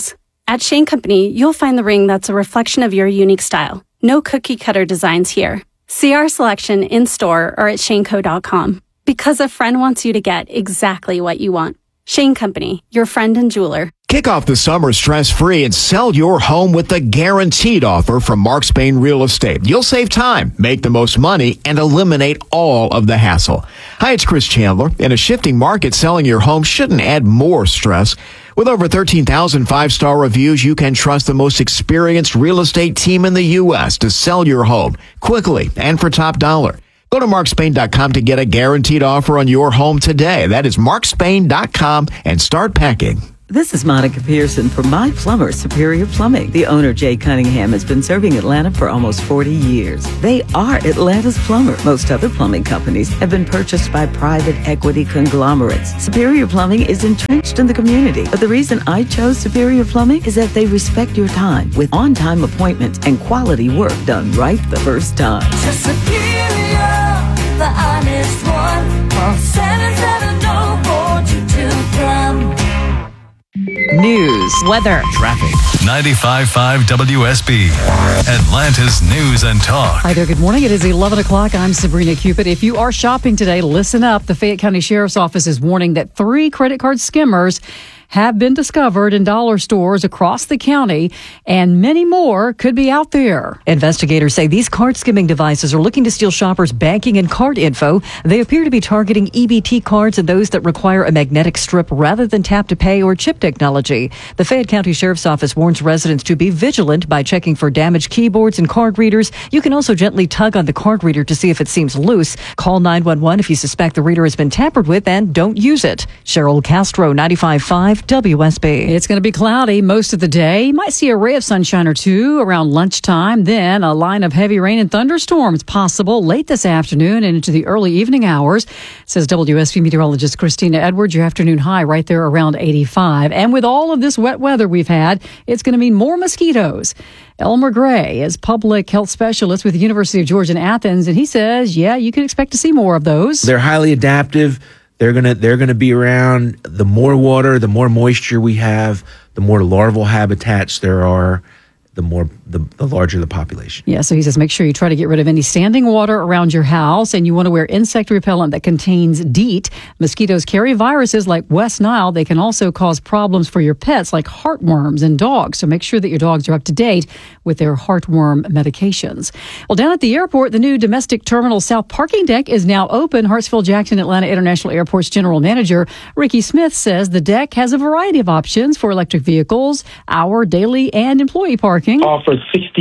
At Shane Company, you'll find the ring that's a reflection of your unique style. No cookie-cutter designs here. See our selection in-store or at shaneco.com. Because a friend wants you to get exactly what you want. Shane Company, your friend and jeweler. Kick off the summer stress-free and sell your home with the guaranteed offer from Mark Spain Real Estate. You'll save time, make the most money, and eliminate all of the hassle. Hi, it's Chris Chandler. In a shifting market, selling your home shouldn't add more stress. With over 13,000 five-star reviews, you can trust the most experienced real estate team in the U.S. to sell your home quickly and for top dollar. Go to markspain.com to get a guaranteed offer on your home today. That is markspain.com and start packing. This is Monica Pearson from My Plumber Superior Plumbing. The owner, Jay Cunningham, has been serving Atlanta for almost 40 years. They are Atlanta's plumber. Most other plumbing companies have been purchased by private equity conglomerates. Superior Plumbing is entrenched in the community. But the reason I chose Superior Plumbing is that they respect your time with on-time appointments and quality work done right the first time. Superior, the honest one. Call 770-422-PLUM. News, weather, traffic. 95.5 WSB, Atlanta's News and Talk. Hi there, good morning. It is 11 o'clock. I'm Sabrina Cupid. If you are shopping today, listen up. The Fayette County Sheriff's Office is warning that 3 credit card skimmers have been discovered in dollar stores across the county, and many more could be out there. Investigators say these card skimming devices are looking to steal shoppers' banking and card info. They appear to be targeting EBT cards and those that require a magnetic strip rather than tap to pay or chip technology. The Fayette County Sheriff's Office warns residents to be vigilant by checking for damaged keyboards and card readers. You can also gently tug on the card reader to see if it seems loose. Call 911 if you suspect the reader has been tampered with, and don't use it. Cheryl Castro, 95.5 WSB. It's going to be cloudy most of the day. You might see a ray of sunshine or two around lunchtime. Then a line of heavy rain and thunderstorms possible late this afternoon and into the early evening hours, says WSB meteorologist Christina Edwards. Your afternoon high right there around 85. And with all of this wet weather we've had, it's going to mean more mosquitoes. Elmer Gray is public health specialist with the University of Georgia in Athens, and he says, yeah, you can expect to see more of those. They're highly adaptive. They're gonna be around. The more water, the more moisture we have, the more larval habitats there are, the larger the population. Yeah, so he says make sure you try to get rid of any standing water around your house, and you want to wear insect repellent that contains DEET. Mosquitoes carry viruses like West Nile. They can also cause problems for your pets like heartworms and dogs, so make sure that your dogs are up to date with their heartworm medications. Well, down at the airport, the new domestic terminal south parking deck is now open. Hartsfield-Jackson Atlanta International Airport's general manager, Ricky Smith, says the deck has a variety of options for electric vehicles, hour, daily, and employee parking. Offers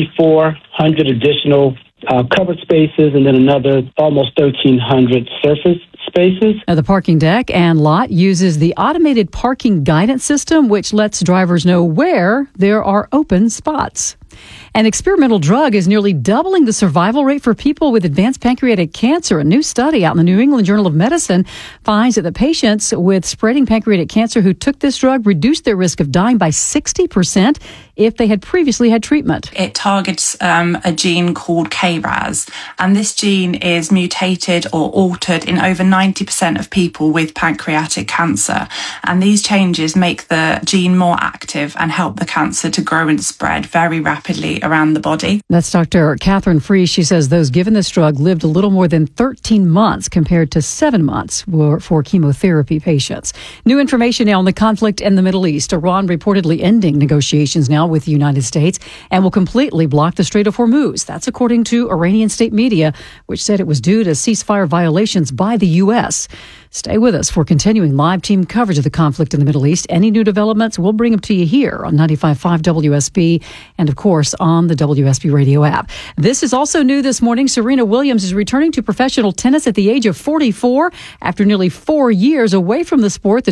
6,400 additional covered spaces and then another almost 1,300 surface spaces. Now, the parking deck and lot uses the automated parking guidance system, which lets drivers know where there are open spots. An experimental drug is nearly doubling the survival rate for people with advanced pancreatic cancer. A new study out in the New England Journal of Medicine finds that the patients with spreading pancreatic cancer who took this drug reduced their risk of dying by 60% if they had previously had treatment. It targets a gene called KRAS, and this gene is mutated or altered in over 90% of people with pancreatic cancer. And these changes make the gene more active and help the cancer to grow and spread very rapidly around the body. That's Dr. Catherine Fries. She says those given this drug lived a little more than 13 months compared to 7 months for chemotherapy patients. New information now on the conflict in the Middle East. Iran reportedly ending negotiations now with the United States and will completely block the Strait of Hormuz. That's according to Iranian state media, which said it was due to ceasefire violations by the U.S. Stay with us for continuing live team coverage of the conflict in the Middle East. Any new developments, we'll bring them to you here on 95.5 WSB and, of course, on the WSB radio app. This is also new this morning. Serena Williams is returning to professional tennis at the age of 44 after nearly 4 years away from the sport. The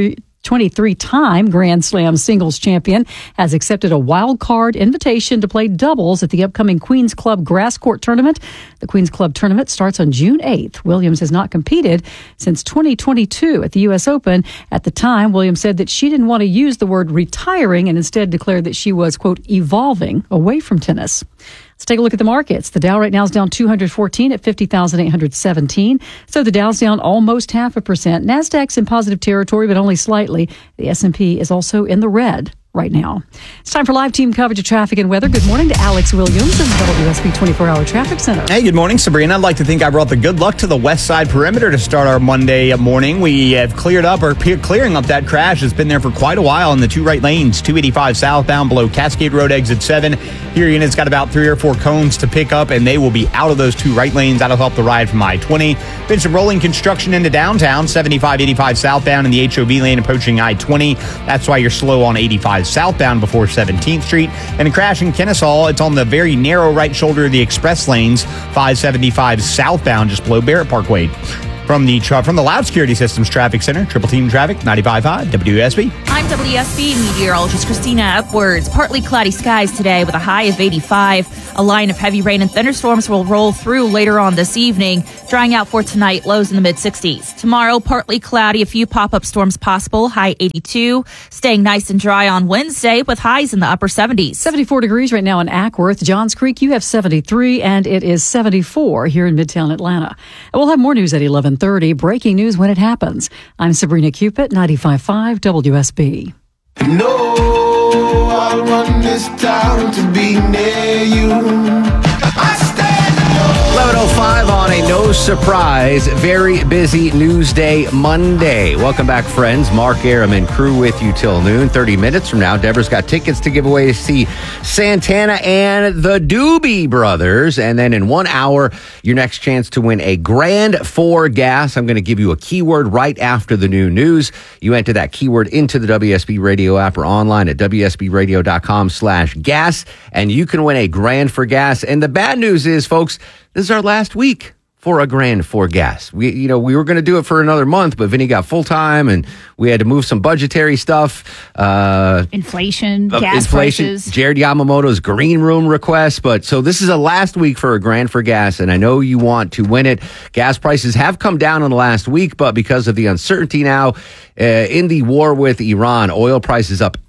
23-time Grand Slam singles champion has accepted a wild card invitation to play doubles at the upcoming Queen's Club Grass Court Tournament. The Queen's Club Tournament starts on June 8th. Williams has not competed since 2022 at the U.S. Open. At the time, Williams said that she didn't want to use the word retiring and instead declared that she was, quote, evolving away from tennis. Let's take a look at the markets. The Dow right now is down 214 at 50,817. So the Dow's down almost 0.5%. NASDAQ's in positive territory, but only slightly. The S&P is also in the red right now. It's time for live team coverage of traffic and weather. Good morning to Alex Williams in the WSB 24-hour traffic center. Hey, good morning, Sabrina. I'd like to think I brought the good luck to the west side perimeter to start our Monday morning. We have clearing up that crash. It's been there for quite a while in the two right lanes, 285 southbound below Cascade Road exit 7. Here, unit's got about 3 or 4 cones to pick up, and they will be out of those two right lanes. That'll help the ride from I-20. Been some rolling construction into downtown, 75-85 southbound in the HOV lane approaching I-20. That's why you're slow on 85 southbound before 17th Street. And a crash in Kennesaw. It's on the very narrow right shoulder of the express lanes, 575 southbound just below Barrett Parkway. From the Loud Security Systems Traffic Center, Triple Team Traffic, 95.5 WSB. I'm WSB meteorologist Christina Upwards. Partly cloudy skies today with a high of 85. A line of heavy rain and thunderstorms will roll through later on this evening, drying out for tonight, lows in the mid-60s. Tomorrow, partly cloudy, a few pop-up storms possible, high 82. Staying nice and dry on Wednesday with highs in the upper 70s. 74 degrees right now in Ackworth. Johns Creek, you have 73, and it is 74 here in Midtown Atlanta. And we'll have more news at 11:30. Breaking news when it happens. I'm Sabrina Cupid, 95.5 WSB. No, I want this town to be near you. 11:05 on a no surprise, very busy news day Monday. Welcome back, friends. Mark Aram and crew with you till noon. 30 minutes from now, Deborah's got tickets to give away to see Santana and the Doobie Brothers. And then in 1 hour, your next chance to win a grand for gas. I'm going to give you a keyword right after the new news. You enter that keyword into the WSB Radio app or online at WSBradio.com/gas, and you can win a grand for gas. And the bad news is, folks, this is our last week for a grand for gas. We were going to do it for another month, but Vinny got full time and we had to move some budgetary stuff. Inflation, gas prices. Jared Yamamoto's green room request. But so this is a last week for a grand for gas, and I know you want to win it. Gas prices have come down in the last week, but because of the uncertainty now in the war with Iran, oil prices up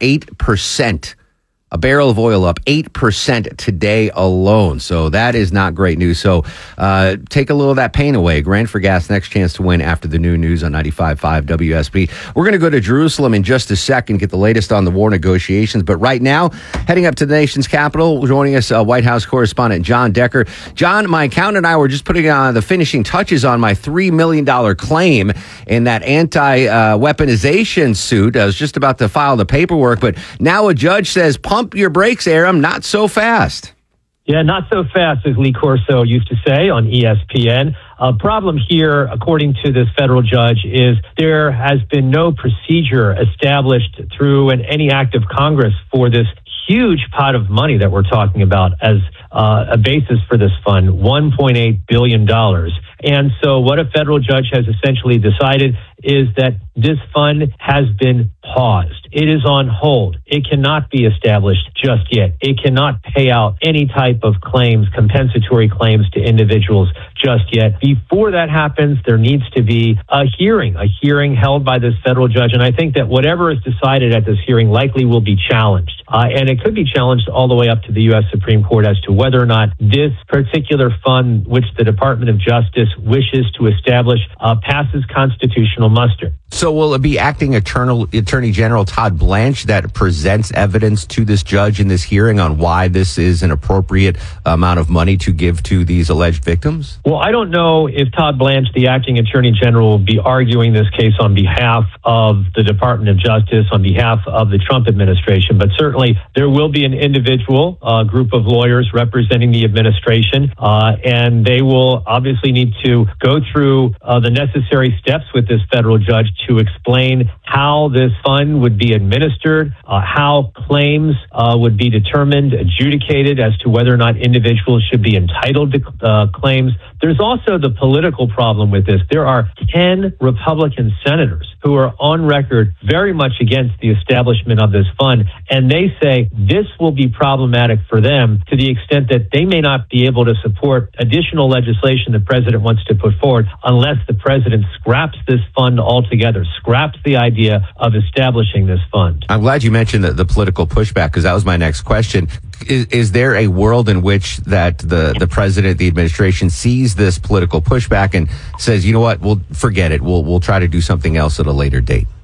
8%. A barrel of oil up 8% today alone. So that is not great news. So take a little of that pain away. Grand for gas, next chance to win after the new news on 95.5 WSB. We're going to go to Jerusalem in just a second, get the latest on the war negotiations. But right now, heading up to the nation's capital, joining us, White House correspondent John Decker. John, my accountant and I were just putting on the finishing touches on my $3 million claim in that anti-weaponization suit. I was just about to file the paperwork, but now a judge says, pump your brakes, Aram, not so fast. Yeah, not so fast, as Lee Corso used to say on ESPN. A problem here, according to this federal judge, is there has been no procedure established through any act of Congress for this huge pot of money that we're talking about as a basis for this fund, $1.8 billion. And so what a federal judge has essentially decided is that this fund has been paused. It is on hold. It cannot be established just yet. It cannot pay out any type of claims, compensatory claims to individuals just yet. Before that happens, there needs to be a hearing held by this federal judge. And I think that whatever is decided at this hearing likely will be challenged. And it could be challenged all the way up to the U.S. Supreme Court as to whether or not this particular fund, which the Department of Justice wishes to establish, passes constitutional muster. So will it be acting Attorney General Todd Blanche that presents evidence to this judge in this hearing on why this is an appropriate amount of money to give to these alleged victims? Well, I don't know if Todd Blanche, the acting Attorney General, will be arguing this case on behalf of the Department of Justice, on behalf of the Trump administration, but certainly there will be an individual group of lawyers representing the administration, and they will obviously need to go through the necessary steps with this federal judge to explain how this fund would be administered, how claims would be determined, adjudicated as to whether or not individuals should be entitled to claims. There's also the political problem with this. There are 10 Republican senators who are on record very much against the establishment of this fund, and they say this will be problematic for them to the extent that they may not be able to support additional legislation the president wants to put forward unless the president scraps this fund altogether, scraps the idea of establishing this fund. I'm glad you mentioned the political pushback, because that was my next question. Is there a world in which that the president, the administration sees this political pushback and says, you know what, we'll forget it. We'll try to do something else at a later date?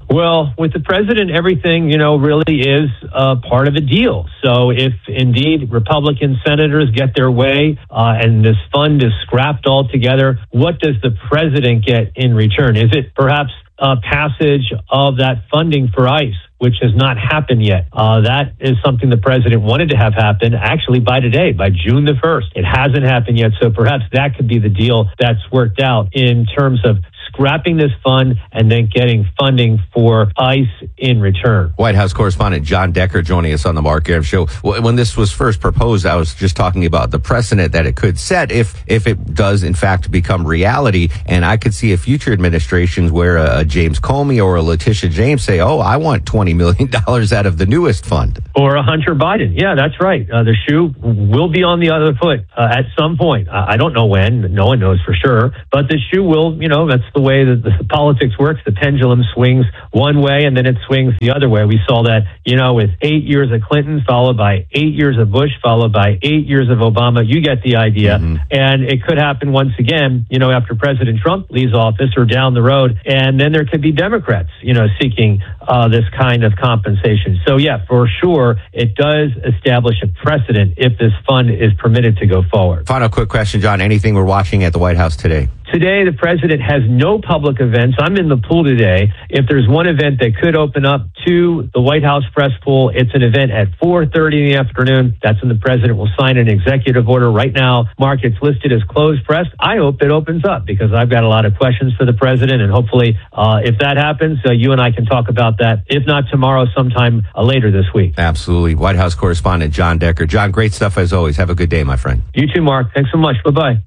Well, with the president, everything, really is part of a deal. So if indeed Republican senators get their way and this fund is scrapped altogether, what does the president get in return? Is it perhaps passage of that funding for ICE, which has not happened yet? That is something the president wanted to have happen actually by today, by June the 1st. It hasn't happened yet, so perhaps that could be the deal that's worked out in terms of scrapping this fund and then getting funding for ICE in return. White House correspondent John Decker joining us on the Mark Arum Show. When this was first proposed, I was just talking about the precedent that it could set if it does, in fact, become reality. And I could see a future administrations where a James Comey or a Letitia James say, I want $20 million out of the newest fund. Or a Hunter Biden. Yeah, that's right. The shoe will be on the other foot at some point. I don't know when. No one knows for sure. But the shoe will, that's the way that the politics works. The pendulum swings one way and then it swings the other way. We saw that, with 8 years of Clinton, followed by 8 years of Bush, followed by 8 years of Obama. You get the idea. And it could happen once again, after President Trump leaves office or down the road. And then there could be Democrats, seeking this kind of compensation. So, yeah, for sure, it does establish a precedent if this fund is permitted to go forward. Final quick question, John. Anything we're watching at the White House today? Today, the president has no public events. I'm in the pool today. If there's one event that could open up to the White House press pool, it's an event at 4:30 in the afternoon. That's when the president will sign an executive order. Right now, Mark, it's listed as closed press. I hope it opens up because I've got a lot of questions for the president. And hopefully, if that happens, you and I can talk about that. If not tomorrow, sometime later this week. Absolutely. White House correspondent John Decker. John, great stuff as always. Have a good day, my friend. You too, Mark. Thanks so much. Bye-bye.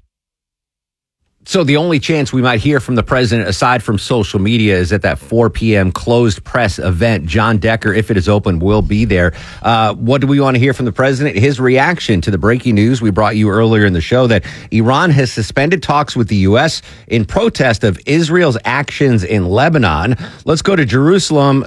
So the only chance we might hear from the president, aside from social media, is at that 4 p.m. closed press event. John Decker, if it is open, will be there. What do we want to hear from the president? His reaction to the breaking news we brought you earlier in the show that Iran has suspended talks with the U.S. in protest of Israel's actions in Lebanon. Let's go to Jerusalem.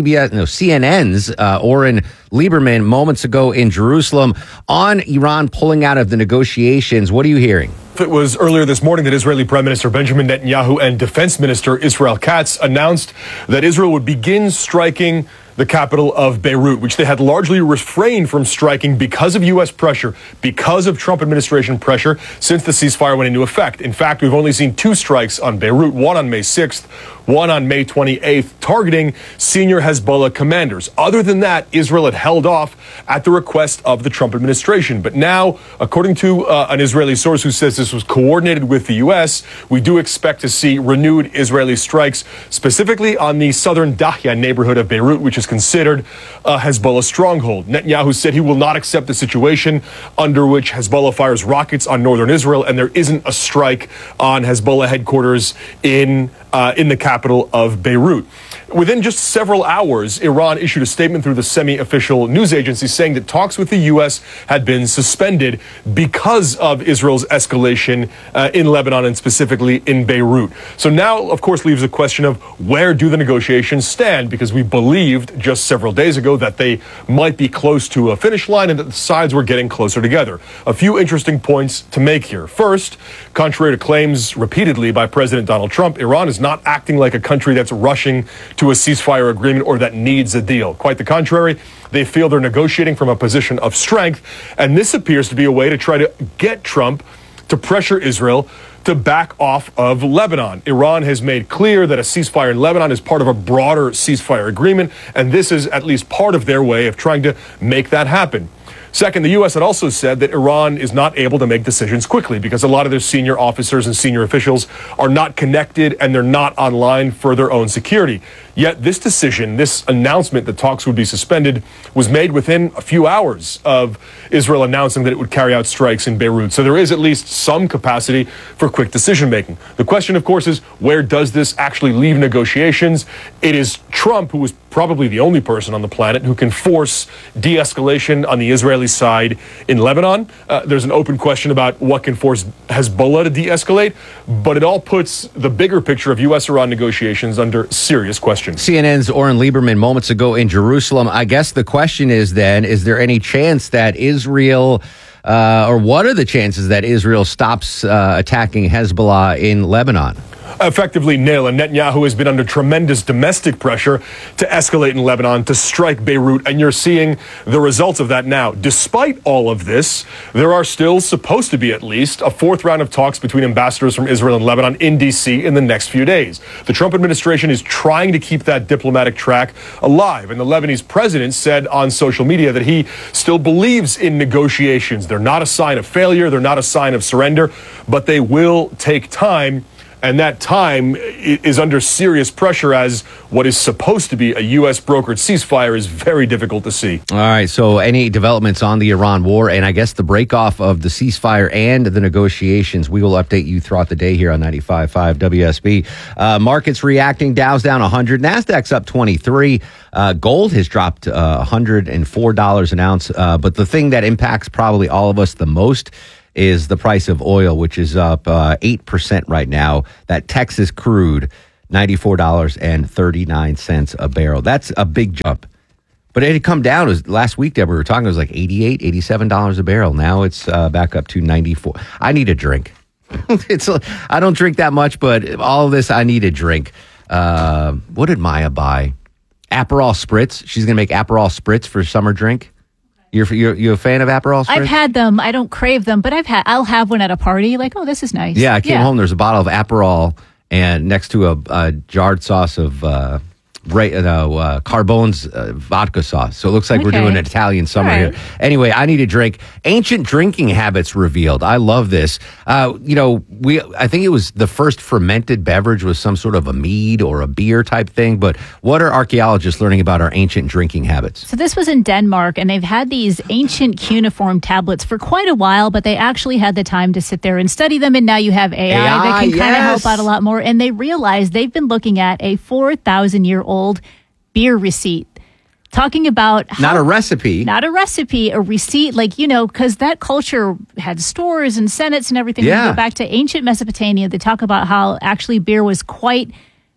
CNN's Oren Lieberman moments ago in Jerusalem on Iran pulling out of the negotiations. What are you hearing? It was earlier this morning that Israeli Prime Minister Benjamin Netanyahu and Defense Minister Israel Katz announced that Israel would begin striking the capital of Beirut, which they had largely refrained from striking because of U.S. pressure, because of Trump administration pressure since the ceasefire went into effect. In fact, we've only seen 2 strikes on Beirut, one on May 6th, one on May 28th, targeting senior Hezbollah commanders. Other than that, Israel had held off at the request of the Trump administration. But now, according to an Israeli source who says this was coordinated with the U.S., we do expect to see renewed Israeli strikes, specifically on the southern Dahya neighborhood of Beirut, which is considered a Hezbollah stronghold. Netanyahu said he will not accept a situation under which Hezbollah fires rockets on northern Israel and there isn't a strike on Hezbollah headquarters in the capital of Beirut. Within just several hours, Iran issued a statement through the semi-official news agency saying that talks with the U.S. had been suspended because of Israel's escalation in Lebanon and specifically in Beirut. So now, of course, leaves the question of where do the negotiations stand? Because we believed just several days ago that they might be close to a finish line and that the sides were getting closer together. A few interesting points to make here. First, contrary to claims repeatedly by President Donald Trump, Iran is not acting like a country that's rushing to a ceasefire agreement or that needs a deal. Quite the contrary, they feel they're negotiating from a position of strength, and this appears to be a way to try to get Trump to pressure Israel to back off of Lebanon. Iran has made clear that a ceasefire in Lebanon is part of a broader ceasefire agreement, and this is at least part of their way of trying to make that happen. Second, the U.S. had also said that Iran is not able to make decisions quickly because a lot of their senior officers and senior officials are not connected and they're not online for their own security. Yet this decision, this announcement that talks would be suspended, was made within a few hours of Israel announcing that it would carry out strikes in Beirut. So there is at least some capacity for quick decision making. The question, of course, is where does this actually leave negotiations? It is Trump, who is probably the only person on the planet who can force de-escalation on the Israeli side in Lebanon. There's an open question about what can force Hezbollah to de-escalate, but it all puts the bigger picture of U.S.-Iran negotiations under serious question. CNN's Oren Lieberman moments ago in Jerusalem. I guess the question is then, is there any chance that Israel, or what are the chances that Israel stops attacking Hezbollah in Lebanon? effectively nail it. Netanyahu has been under tremendous domestic pressure to escalate in Lebanon, to strike Beirut, and you're seeing the results of that now. Despite all of this, there are still supposed to be at least a fourth round of talks between ambassadors from Israel and Lebanon in D.C. in the next few days. The Trump administration is trying to keep that diplomatic track alive, and the Lebanese president said on social media that he still believes in negotiations. They're not a sign of failure, they're not a sign of surrender, but they will take time. And that time is under serious pressure as what is supposed to be a U.S. brokered ceasefire is very difficult to see. All right. So any developments on the Iran war and I guess the break off of the ceasefire and the negotiations, we will update you throughout the day here on 95.5 WSB. Markets reacting. Dow's down 100. NASDAQ's up 23. Gold has dropped $104 an ounce. But the thing that impacts probably all of us the most is the price of oil, which is up 8% right now. That Texas crude, $94.39 a barrel. That's a big jump. But it had come down. It was, last week, Deborah, we were talking, it was like $88, $87 a barrel. Now it's back up to $94. I need a drink. I don't drink that much, but all of this, I need a drink. What did Maya buy? Aperol Spritz. She's going to make Aperol Spritz for summer drink. You're a fan of Aperol Spritz? I've had them. I don't crave them, but I'll have one at a party. Like, oh, this is nice. Yeah, I came home. There's a bottle of Aperol and next to a jarred sauce of Carbone's vodka sauce. So it looks like we're doing an Italian summer here. Anyway, I need a drink. Ancient drinking habits revealed. I love this. I think it was the first fermented beverage was some sort of a mead or a beer type thing. But what are archaeologists learning about our ancient drinking habits? So this was in Denmark, and they've had these ancient cuneiform tablets for quite a while, but they actually had the time to sit there and study them. And now you have AI that can kind of help out a lot more. And they realized they've been looking at a 4,000-year-old beer receipt, talking about how, not a recipe, a receipt, like, because that culture had stores and senates and everything. Yeah. We go back to ancient Mesopotamia. They talk about how actually beer was quite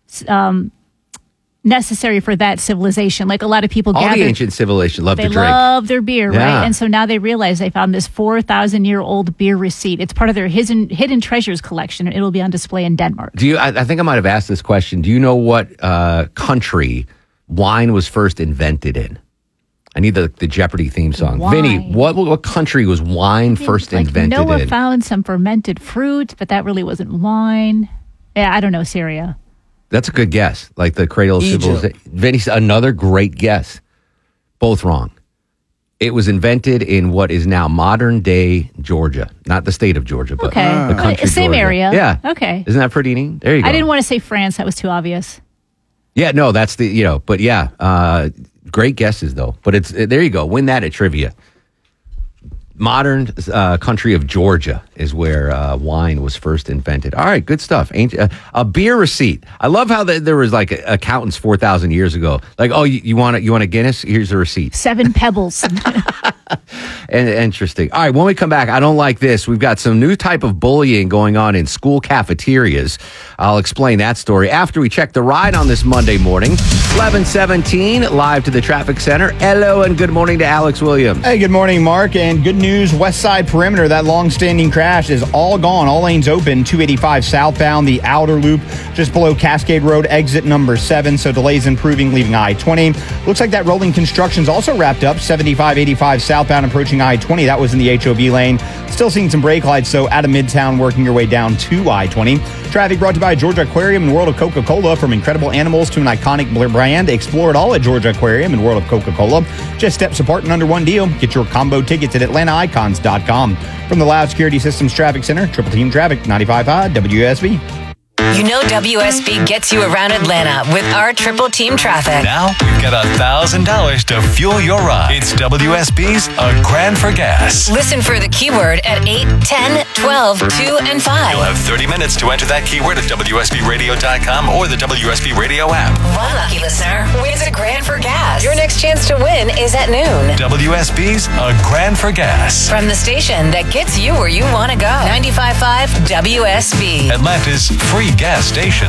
necessary for that civilization. Like a lot of people all the ancient civilization loved to drink. They love their beer, Yeah. right? And so now they realize they found this 4,000-year-old beer receipt. It's part of their hidden treasures collection. It'll be on display in Denmark. I think I might have asked this question. Do you know what country wine was first invented in? I need the Jeopardy theme song. Wine. Vinny, what country was wine first invented Noah in? found some fermented fruit, but that really wasn't wine. Yeah, I don't know, Syria. That's a good guess. Like the cradle of civilization. Vinny's another great guess. Both wrong. It was invented in what is now modern day Georgia, not the state of Georgia, but the country. Same Georgia. area. Yeah. Okay. Isn't that pretty neat? There you go. I didn't want to say France. That was too obvious. Yeah, no, that's but yeah, great guesses though. But there you go. Win that at trivia. Modern country of Georgia is where wine was first invented. All right, good stuff. A beer receipt. I love how there was like accountants 4,000 years ago. Like, oh, you want a Guinness? Here's a receipt. 7 pebbles. And interesting. All right, when we come back, I don't like this. We've got some new type of bullying going on in school cafeterias. I'll explain that story after we check the ride on this Monday morning. 11:17, live to the traffic center. Hello and good morning to Alex Williams. Hey, good morning, Mark. And good news, West Side Perimeter, that long-standing crash is all gone. All lanes open, 285 southbound, the outer loop just below Cascade Road, exit number 7. So delays improving, leaving I-20. Looks like that rolling construction's also wrapped up, 75-85 southbound approaching I-20. That was in the HOV lane. Still seeing some brake lights, so out of Midtown, working your way down to I-20. Traffic brought to you by Georgia Aquarium and World of Coca-Cola. From incredible animals to an iconic brand, explore it all at Georgia Aquarium and World of Coca-Cola. Just steps apart and under one deal. Get your combo tickets at AtlantaIcons.com. From the Loud Security Systems Traffic Center, Triple Team Traffic, 95.5 WSB. You know WSB gets you around Atlanta with our Triple Team Traffic. Now you've got $1,000 to fuel your ride. It's WSB's A Grand for Gas. Listen for the keyword at 8, 10, 12, 2, and 5. You'll have 30 minutes to enter that keyword at WSBRadio.com or the WSB Radio app. One lucky listener wins a grand for gas. Your next chance to win is at noon. WSB's A Grand for Gas. From the station that gets you where you want to go. 95.5 WSB. Atlanta's free gas station.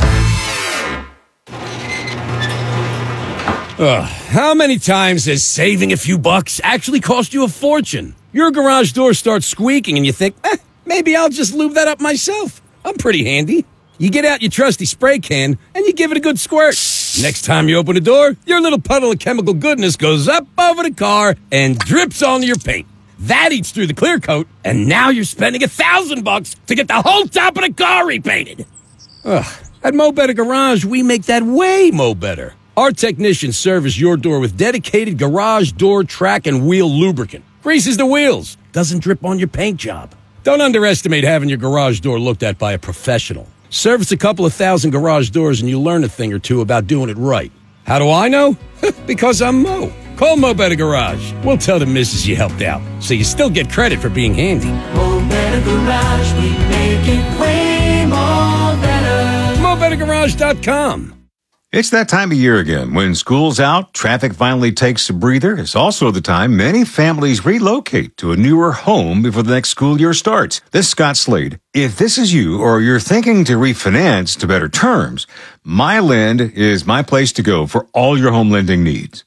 How many times has saving a few bucks actually cost you a fortune? Your garage door starts squeaking and you think, maybe I'll just lube that up myself. I'm pretty handy. You get out your trusty spray can and you give it a good squirt. Next time you open the door, your little puddle of chemical goodness goes up over the car and drips onto your paint. That eats through the clear coat, and now you're spending $1,000 to get the whole top of the car repainted. Ugh. At Mo Better Garage, we make that way mo better. Our technicians service your door with dedicated garage door track and wheel lubricant. Greases the wheels, doesn't drip on your paint job. Don't underestimate having your garage door looked at by a professional. Service a couple of thousand garage doors and you'll learn a thing or two about doing it right. How do I know? Because I'm Mo. Call Mo Better Garage. We'll tell the missus you helped out, so you still get credit for being handy. Mo Better Garage, we make it way more better. MoBetterGarage.com. It's that time of year again. When school's out, traffic finally takes a breather. It's also the time many families relocate to a newer home before the next school year starts. This is Scott Slade. If this is you or you're thinking to refinance to better terms, MyLend is my place to go for all your home lending needs.